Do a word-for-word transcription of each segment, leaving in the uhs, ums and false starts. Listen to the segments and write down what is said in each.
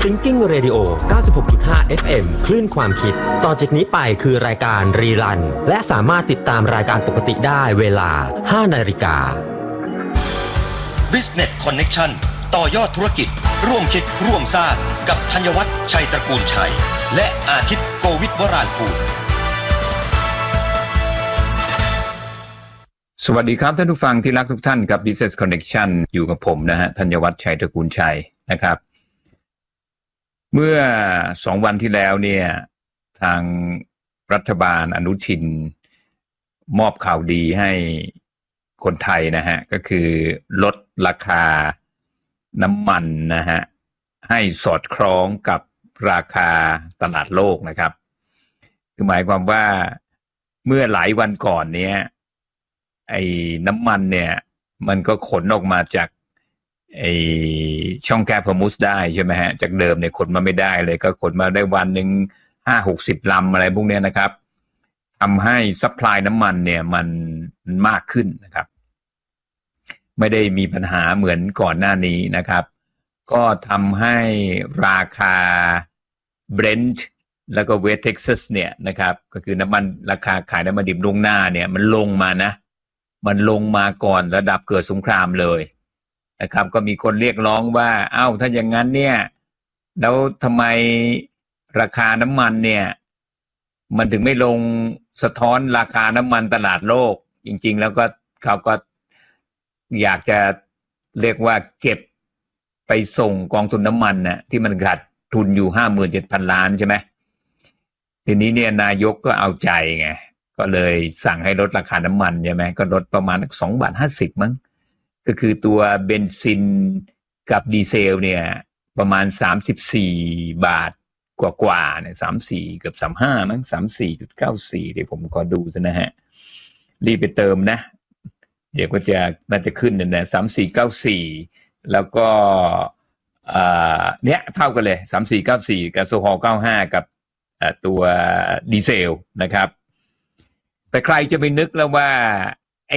Thinking Radio เก้าสิบหกจุดห้า เอฟ เอ็ม คลื่นความคิดต่อจากนี้ไปคือรายการรีรันและสามารถติดตามรายการปกติได้เวลา ห้านาฬิกา Business Connection ต่อยอดธุรกิจร่วมคิดร่วมสร้างกับธัญวัฒน์ชัยตระกูลชัยและอาทิตย์โกวิทวรางกูลสวัสดีครับท่านผู้ฟังที่รักทุกท่านกับ Business Connection อยู่กับผมนะฮะธัญวัฒน์ชัยตระกูลชัยนะครับเมื่อสองวันที่แล้วเนี่ยทางรัฐบาลอนุทินมอบข่าวดีให้คนไทยนะฮะก็คือลดราคาน้ำมันนะฮะให้สอดคล้องกับราคาตลาดโลกนะครับคือหมายความว่าเมื่อหลายวันก่อนเนี้ยไอ้น้ำมันเนี่ยมันก็ขนออกมาจากไอ้ช่องแคบฮอร์มุซได้ใช่ไหมฮะจากเดิมเนี่ยขนมาไม่ได้เลยก็ขนมาได้วันหนึ่งห้าหกสิบลำอะไรพวกนี้นะครับทำให้ซัพพลายน้ำมันเนี่ยมันมากขึ้นนะครับไม่ได้มีปัญหาเหมือนก่อนหน้านี้นะครับก็ทำให้ราคา Brent แล้วก็ West Texas เนี่ยนะครับก็คือน้ำมันราคาขายน้ำมันดิบล่วงหน้าเนี่ยมันลงมานะมันลงมาก่อนระดับเกิดสงครามเลยนะครับก็มีคนเรียกร้องว่าเอ้าถ้าอย่างนั้นเนี่ยแล้วทำไมราคาน้ำมันเนี่ยมันถึงไม่ลงสะท้อนราคาน้ำมันตลาดโลกจริงๆแล้วก็เขาก็อยากจะเรียกว่าเก็บไปส่งกองทุนน้ำมันน่ะที่มันขาดทุนอยู่ ห้าหมื่นเจ็ดพัน ล้านใช่ไหมทีนี้เนี่ยนายกก็เอาใจไงก็เลยสั่งให้ลดราคาน้ำมันใช่ไหมก็ลดประมาณสองบาทห้าสิบมั้งก็คือตัวเบนซินกับดีเซลเนี่ยประมาณสามสิบสี่บาทกว่าๆเนี่ยสามสิบสี่เกือบสามสิบห้ามั้ง สามสิบสี่จุดเก้าสี่ เดี๋ยวผมขอดูซะนะฮะรีบไปเติมนะเดี๋ยวก็จะน่าจะขึ้นเนี่ยนะสามสิบสี่จุดเก้าสี่แล้วก็เอ่อเนี้ยเท่ากันเลยสามสิบสี่จุดเก้าสี่กับโซฮอลเก้าสิบห้ากับเอ่อตัวดีเซลนะครับแต่ใครจะไปนึกแล้วว่าไอ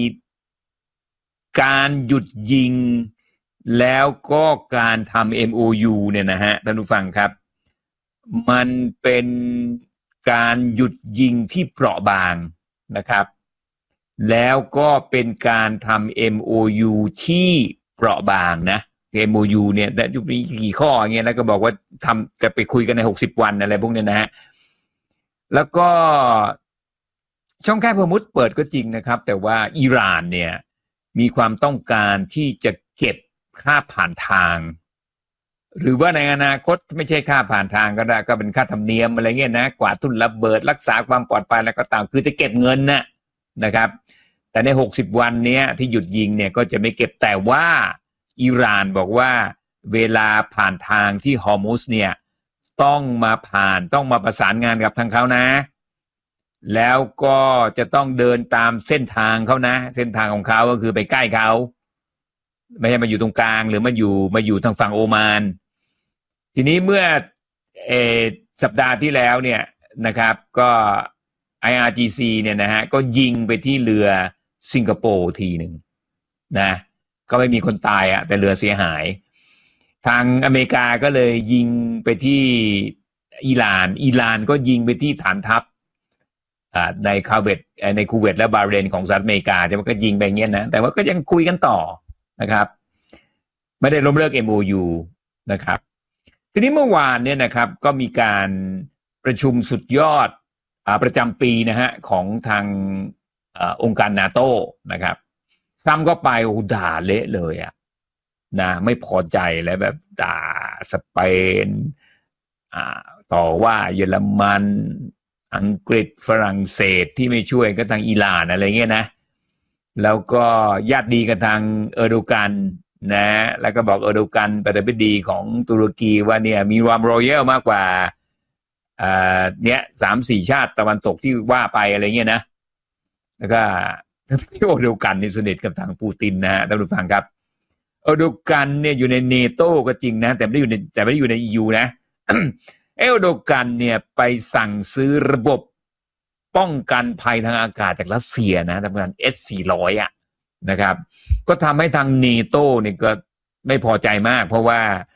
การหยุดยิงแล้วก็การทำ เอ็ม โอ ยู เนี่ยนะฮะท่านผู้ฟังครับมันเป็นการหยุดยิงที่เปราะบางนะครับแล้วก็เป็นการทำ เอ็ม โอ ยู ที่เปราะบางนะ เอ็ม โอ ยู เนี่ยแต่ยุคนี้กี่ข้ออย่างเงี้ยแล้วก็บอกว่าทำจะไปคุยกันในหกสิบวันอะไรพวกนี้นะฮะแล้วก็ช่องแคบฮอร์มุซเปิดก็จริงนะครับแต่ว่าอิหร่านเนี่ยมีความต้องการที่จะเก็บค่าผ่านทางหรือว่าในอนาคตไม่ใช่ค่าผ่านทางก็ได้ก็เป็นค่าธรรมเนียมอะไรเงี้ยนะกวาดทุนระเบิดรักษาความปลอดภัยแล้วก็ตามคือจะเก็บเงินนะนะครับแต่ในหกสิบวันเนี้ยที่หยุดยิงเนี่ยก็จะไม่เก็บแต่ว่าอิหร่านบอกว่าเวลาผ่านทางที่ฮอร์มุซเนี่ยต้องมาผ่านต้องมาประสานงานกับทางเขานะแล้วก็จะต้องเดินตามเส้นทางเขานะเส้นทางของเขาก็คือไปใกล้เขาไม่ใช่มาอยู่ตรงกลางหรือมาอยู่มาอยู่ทางฝั่งโอมานทีนี้เมื่อเอสัปดาห์ที่แล้วเนี่ยนะครับก็ ไอ อาร์ จี ซี เนี่ยนะฮะก็ยิงไปที่เรือสิงคโปร์ทีหนึ่งนะก็ไม่มีคนตายอะแต่เรือเสียหายทางอเมริกาก็เลยยิงไปที่อิหร่านอิหร่านก็ยิงไปที่ฐานทัพในคาเวตในคูเวตและบาห์เรนของสหรัฐอเมริกาแต่ว่าก็ยิงไปอย่างเงี้ยนะแต่ว่าก็ยังคุยกันต่อนะครับไม่ได้ล้มเลิก เอ็ม โอ ยู นะครับทีนี้เมื่อวานเนี่ยนะครับก็มีการประชุมสุดยอดประจำปีนะฮะของทางองค์การนาโต้นะครับทรัมป์ก็ไปโอ้ด่าเละเลยอ่ะนะไม่พอใจแล้วแบบด่าสเปนอ่าต่อว่าเยอรมันอังกฤษฝรั่งเศสที่ไม่ช่วยก็ทางอิหร่านอะไรเงี้ยนะแล้วก็ญาติดีกันทางเออร์โดกันนะแล้วก็บอกเออร์โดกันประธานาธิบดีของตุรกีว่าเนี่ยมีความรอยัลมากกว่าอ่าเนี้ย สามสี่ ชาติตะวันตกที่ว่าไปอะไรเงี้ยนะแล้วก็ที่เออร์โดกันนี่สนิทกับทางปูตินนะฮะท่านผู้ฟังครับเออร์โดกันเนี่ยอยู่ในเนโตก็จริงนะแต่ไม่ได้อยู่ในแต่ไม่ได้อยู่ใน อี ยู นะ เออร์โดกันเนี่ยไปสั่งซื้อระบบป้องกันภัยทางอากาศจากรัสเซียนะทำงาน เอส สี่ร้อย อ่ะนะครับก็ทำให้ทางเนโตเนี่ยก็ไม่พอใจมากเพราะว่า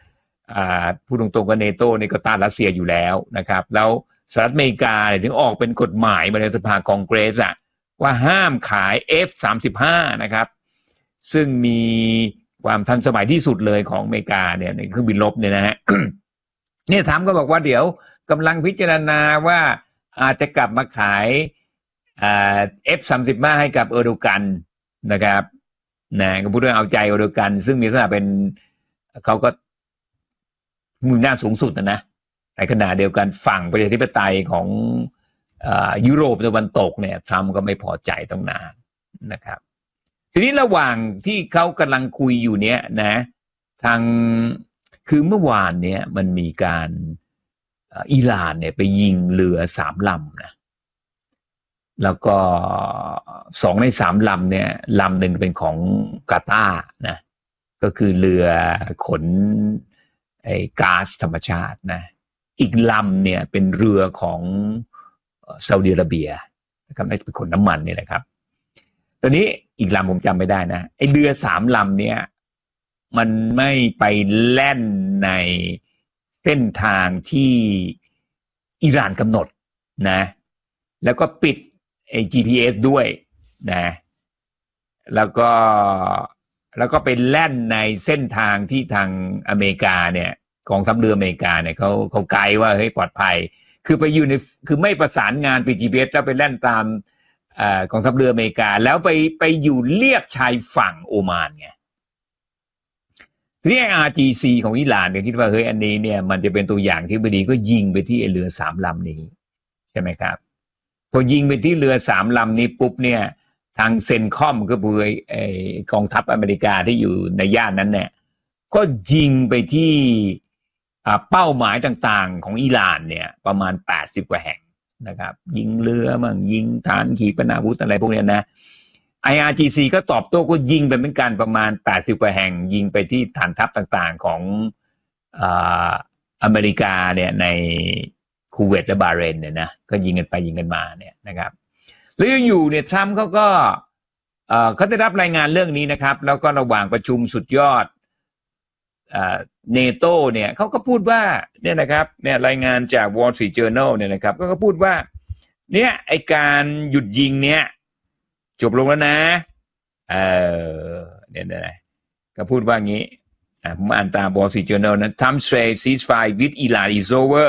อ่าพูดตรงๆก็เนโตนี่ก็ต้านรัสเซียอยู่แล้วนะครับแล้วสหรัฐอเมริกาเนี่ยถึงออกเป็นกฎหมายมาในสภาคองเกรสอะว่าห้ามขาย เอฟ สามสิบห้า นะครับซึ่งมีความทันสมัยที่สุดเลยของอเมริกาเนี่ยในเครื่องบินรบเนี่ยนะฮะ เนี่ยทรัมป์ก็บอกว่าเดี๋ยวกำลังพิจารณาว่าอาจจะกลับมาขายอ่า เอฟ สามสิบห้า ให้กับเออร์โดกันนะครับนะก็พูดเรื่องเอาใจเออร์โดกันซึ่งมีลักษณะเป็นเขาก็มีอำนาจสูงสุดนะนะในขณะเดียวกันฝั่งประชาธิปไตยของอ่ายุโรปตะวันตกเนี่ยทรัมป์ก็ไม่พอใจตั้งนานนะครับทีนี้ระหว่างที่เขากำลังคุยอยู่เนี้ยนะทางคือเมื่อวานเนี้ยมันมีการอิหร่านเนี่ยไปยิงเรือสามลำนะแล้วก็สองในสามลำเนี่ยลำหนึ่งเป็นของกาตาร์นะก็คือเรือขนไอ้ก๊าซธรรมชาตินะอีกลำเนี่ยเป็นเรือของซาอุดิอาระเบียนะครับน่าจะเป็นขนน้ำมันนี่แหละครับตอนนี้อีกลำผมจำไม่ได้นะไอ้เรือสามลำเนี่ยมันไม่ไปแล่นในเส้นทางที่อิหร่านกำหนดนะแล้วก็ปิดไอ้ จี พี เอส ด้วยนะแล้วก็แล้วก็ไปแล่นในเส้นทางที่ทางอเมริกาเนี่ยกองทัพเรืออเมริกาเนี่ยเขาเขาไกด์ว่าเฮ้ยปลอดภัยคือไปอยู่ในคือไม่ประสานงานปิด จี พี เอส แล้วไปแล่นตามอ่ากองทัพเรืออเมริกาแล้วไปไปอยู่เลียบชายฝั่งโอมานไงทีนี้ อาร์ จี ซี ของอิหร่านเนี่ยคิดว่าเฮ้ยอันนี้เนี่ยมันจะเป็นตัวอย่างที่ดีก็ยิงไปที่เรือสามลำนี้ใช่ไหมครับพอยิงไปที่เรือสามลำนี้ปุ๊บเนี่ยทางเซนคอมก็คือไอ้กองทัพอเมริกาที่อยู่ในย่านนั้นเนี่ยก็ยิงไปที่เป้าหมายต่างๆของอิหร่านเนี่ยประมาณแปดสิบกว่าแห่งนะครับยิงเรือมั่งยิงฐานขีปนาวุธอะไรพวกนี้นะ ไอ อาร์ จี ซี ก็ตอบโต้ก็ยิงไปเหมือนกันประมาณแปดสิบกว่าแห่งยิงไปที่ฐานทัพต่างๆของอ่าอเมริกาเนี่ยในคูเวตและบาห์เรนเนี่ยนะก็ยิงกันไปยิงกันมาเนี่ยนะครับแล้วอยู่เนี่ยทรัมป์เขาก็เอ่อเขาได้รับรายงานเรื่องนี้นะครับแล้วก็ระหว่างประชุมสุดยอดเอ่อเนโตเนี่ยเขาก็พูดว่าเนี่ยนะครับเนี่ยรายงานจาก Wall Street Journal เนี่ยนะครับก็ก็พูดว่าเนี่ยไอการหยุดยิงเนี่ยจบลงแล้วนะเออเนี่ยนะก็พูดว่างี้อ่ะผมอ่านตาม Wall Street Journal นะ Trump says ceasefire with Iran is over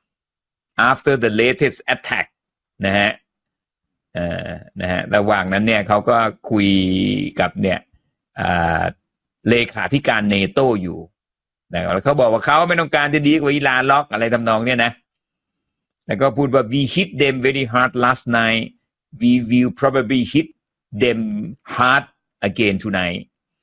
after the latest attack นะฮะเอ่อนะฮะระหว่างนั้นเนี่ยเขาก็คุยกับเนี่ยอ่าเลขาธิการเนโตอยู่นะแล้วเขาบอกว่าเขาไม่ต้องการจะดีกว่าอิหร่านล็อกอะไรทำนองเนี่ยนะแล้วก็พูดว่า we hit them very hard last night we will probably hit them hard again tonight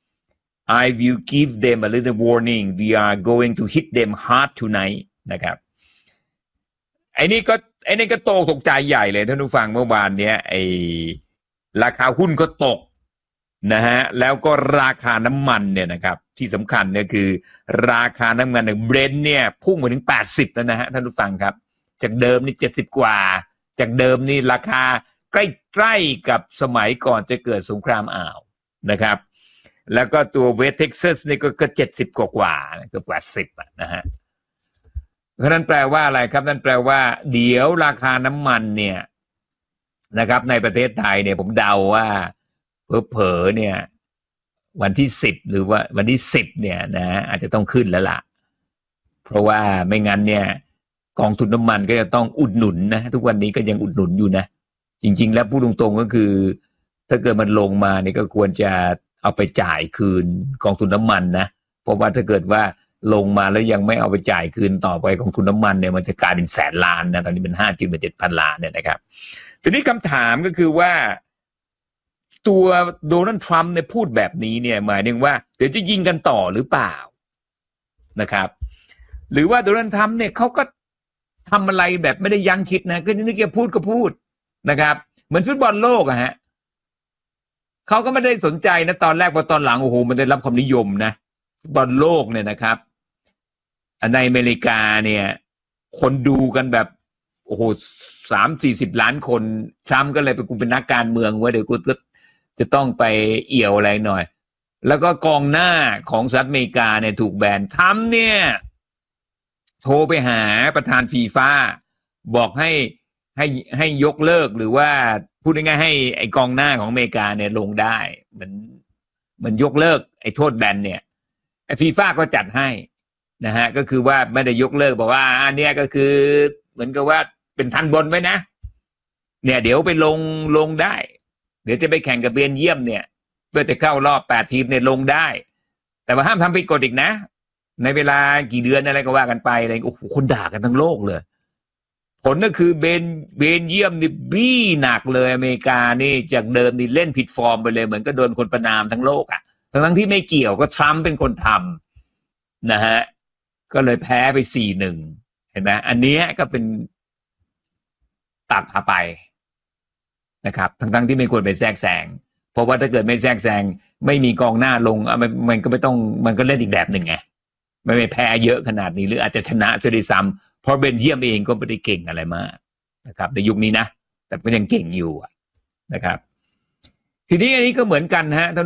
I will give them a little warning we are going to hit them hard tonight นะครับไอ้นี่ก็ไอ้นี่ก็โตตกใจใหญ่เลยท่านผู้ฟังเมื่อวานเนี้ยไอ้ราคาหุ้นก็ตกนะฮะแล้วก็ราคาน้ำมันเนี่ยนะครับที่สำคัญเนี่ยคือราคาน้ำมันเบรนท์เนี่ยพุ่งมาถึงแปดสิบแล้วนะฮะท่านผู้ฟังครับจากเดิมนี่เจ็ดสิบกว่าจากเดิมนี่ราคาใกล้ๆกับสมัยก่อนจะเกิดสงครามอ่าวนะครับแล้วก็ตัวเวสเท็กซัสนี่ก็ก็เจ็ดสิบกว่าๆเกือบแปดสิบอ่ะนะฮะเพราะนั้นแปลว่าอะไรครับนั่นแปลว่าเดี๋ยวราคาน้ำมันเนี่ยนะครับในประเทศไทยเนี่ยผมเดาว่าเผลอๆเนี่ยวันที่สิบหรือว่าวันที่สิบเนี่ยนะอาจจะต้องขึ้นแล้วล่ะเพราะว่าไม่งั้นเนี่ยกองทุนน้ำมันก็จะต้องอุดหนุนนะทุกวันนี้ก็ยังอุดหนุนอยู่นะจริงๆแล้วพูดตรงๆก็คือถ้าเกิดมันลงมาเนี่ยก็ควรจะเอาไปจ่ายคืนกองทุนน้ำมันนะเพราะว่าถ้าเกิดว่าลงมาแล้วยังไม่เอาไปจ่ายคืนต่อไปกองทุนน้ำมันเนี่ยมันจะกลายเป็นแสนล้านนะตอนนี้เป็นห้าจุดเจ็ดพันล้านเนี่ยนะครับทีนี้คำถามก็คือว่าตัวโดนัลด์ทรัมป์เนี่ยพูดแบบนี้เนี่ยหมายถึงว่าเดี๋ยวจะยิงกันต่อหรือเปล่านะครับหรือว่าโดนัลด์ทรัมป์เนี่ยเขาก็ทำอะไรแบบไม่ได้ยั้งคิดนะก็นึกจะพูดก็พูดนะครับเหมือนฟุตบอลโลกอะฮะเขาก็ไม่ได้สนใจนะตอนแรกพอตอนหลังโอ้โหมันได้รับความนิยมนะฟุตบอลโลกเนี่ยนะครับในอเมริกาเนี่ยคนดูกันแบบโอ้โหสามสี่สิบล้านคนทรัมป์ก็เลยไปกูเป็นนักการเมืองว่าเดี๋ยวกูก็จะต้องไปเอี่ยวอะไรหน่อยแล้วก็กองหน้าของสหรัฐอเมริกาเนี่ยถูกแบนทรัมป์เนี่ยโทรไปหาประธานฟีฟ่าบอกให้ให้ให้ยกเลิกหรือว่าพูดง่ายๆให้ไอกองหน้าของอเมริกาเนี่ยลงได้เหมือนเหมือนยกเลิกไอโทษแบนเนี่ยไอฟีฟ่าก็จัดให้นะฮะก็คือว่าไม่ได้ยกเลิกบอกว่าอันเนี้ยก็คือเหมือนกับว่าเป็นทันบนไว้นะเนี่ยเดี๋ยวไปลงลงได้เดี๋ยวจะไปแข่งกับเบลเยียมเนี่ยเพื่อจะเข้ารอบแปดทีมเนี่ยลงได้แต่ว่าห้ามทำผิดกฎอีกนะในเวลากี่เดือนอะไรก็ว่ากันไปอะไรโอ้โหคนด่ากันทั้งโลกเลยผลก็คือเบนเบลเยียมนี่บี้หนักเลยอเมริกานี่จากเดิมนี่เล่นผิดฟอร์มไปเลยเหมือนก็โดนคนประณามทั้งโลกอ่ะทั้งที่ไม่เกี่ยวก็ทรัมป์เป็นคนทำนะฮะก็เลยแพ้ไป สี่หนึ่ง เห็นไหมอันนี้ก็เป็นตัดพาไปนะครับทั้งๆที่ไม่ควรไปแทรกแซงเพราะว่าถ้าเกิดไม่แทรกแซงไม่มีกองหน้าลงมันมันก็ไม่ต้องมันก็เล่นอีกแบบหนึ่งไงไม่ไปแพ้เยอะขนาดนี้หรืออาจจะชนะจะได้ซ้ำเพราะเบลเยียมเองก็ไม่ได้เก่งอะไรมากนะครับในยุคนี้นะแต่ก็ยังเก่งอยู่นะครับทีนี้อันนี้ก็เหมือนกันฮะ